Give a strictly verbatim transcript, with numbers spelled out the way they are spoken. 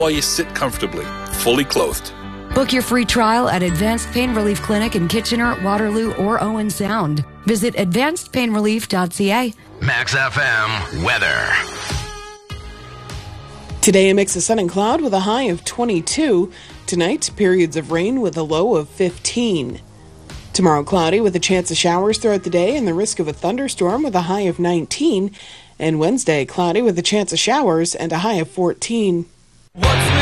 while you sit comfortably, fully clothed. Book your free trial at Advanced Pain Relief Clinic in Kitchener, Waterloo, or Owen Sound. Visit advanced pain relief dot c a. Max F M weather. Today, a mix of sun and cloud with a high of twenty-two. Tonight, periods of rain with a low of fifteen. Tomorrow, cloudy with a chance of showers throughout the day and the risk of a thunderstorm with a high of nineteen. And Wednesday, cloudy with a chance of showers and a high of fourteen.